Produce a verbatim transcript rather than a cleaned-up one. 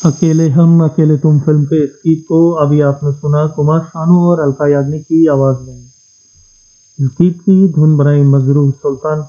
अकेले हम अकेले तुम फिल्म के इस गीत को अभी आपने सुना कुमार शानू और अलका याग्निक की आवाज में। इस गीत की धुन बनाई मजरूह सुल्तान